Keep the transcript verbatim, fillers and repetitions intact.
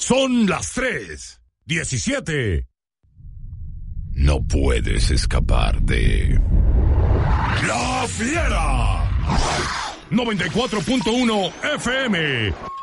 Son las tres diecisiete. No puedes escapar de La Fiera. noventa y cuatro punto uno F M.